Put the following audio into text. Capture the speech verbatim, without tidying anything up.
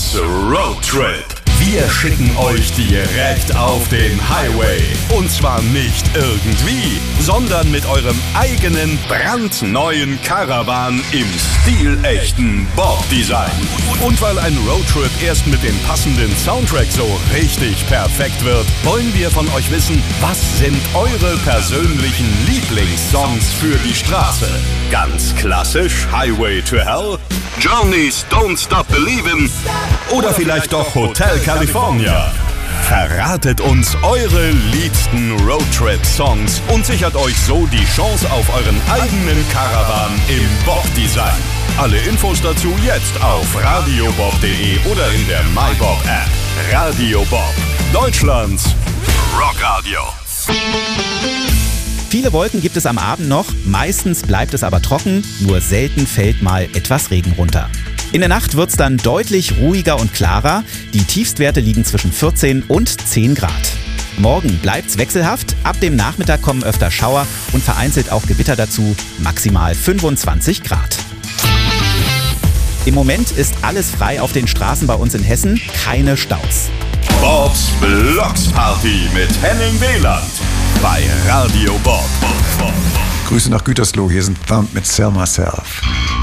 Bobs Road Trip. Wir schicken euch direkt auf den Highway. Und zwar nicht irgendwie, sondern mit eurem eigenen brandneuen Caravan im stilechten Bob-Design. Und weil ein Roadtrip erst mit dem passenden Soundtrack so richtig perfekt wird, wollen wir von euch wissen, was sind eure persönlichen Lieblingssongs für die Straße? Ganz klassisch Highway to Hell, Journeys Don't Stop Believin' oder vielleicht doch Hotel California. Verratet uns eure liebsten Roadtrip-Songs und sichert euch so die Chance auf euren eigenen Caravan im Bob-Design. Alle Infos dazu jetzt auf radiobob punkt de oder in der MyBob-App. Radio Bob, Deutschlands Rockradio. Viele Wolken gibt es am Abend noch, meistens bleibt es aber trocken, nur selten fällt mal etwas Regen runter. In der Nacht wird es dann deutlich ruhiger und klarer, die Tiefstwerte liegen zwischen vierzehn und zehn Grad. Morgen bleibt's wechselhaft, ab dem Nachmittag kommen öfter Schauer und vereinzelt auch Gewitter dazu, maximal fünfundzwanzig Grad. Im Moment ist alles frei auf den Straßen bei uns in Hessen, keine Staus. Bobs Blocksparty mit Henning Wieland bei Radio Bob. Grüße nach Gütersloh, hier sind Thumb mit Sell Myself.